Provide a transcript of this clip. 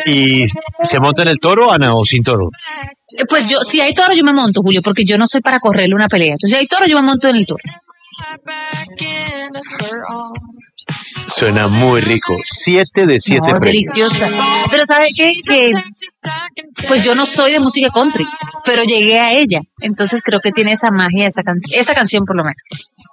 ¿Y se monta en el toro, Ana, o sin toro? Pues yo, si hay toro, yo me monto, Julio, porque yo no soy para correrle una pelea. Entonces, si hay toro, yo me monto en el toro. Suena muy rico. 7 de 7 No, premios. deliciosa. Pero ¿sabe qué? Que pues yo no soy de música country, pero llegué a ella. Entonces creo que tiene esa magia, esa canción por lo menos.